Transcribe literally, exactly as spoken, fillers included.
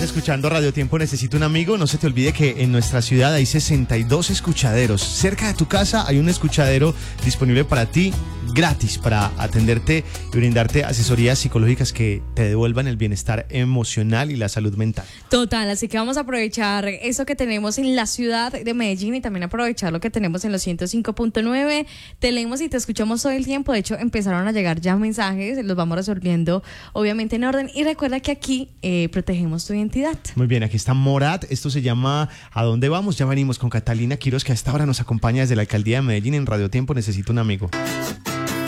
escuchando Radio Tiempo Necesito un Amigo. No se te olvide que en nuestra ciudad hay sesenta y dos escuchaderos. Cerca de tu casa hay un escuchadero disponible para ti, gratis, para atenderte y brindarte asesorías psicológicas que te devuelvan el bienestar emocional y la salud mental. Total, así que vamos a aprovechar eso que tenemos en la ciudad de Medellín y también aprovechar lo que tenemos en los ciento cinco punto nueve. Te leemos y te escuchamos todo el tiempo. De hecho, empezaron a llegar ya mensajes, los vamos resolviendo obviamente en orden. Y recuerda que aquí eh, protegemos tu identidad. Muy bien, aquí está Morat. Esto se llama ¿A dónde vamos? Ya venimos con Catalina Quiroz, que a esta hora nos acompaña desde la Alcaldía de Medellín en Radio Tiempo Necesito un Amigo.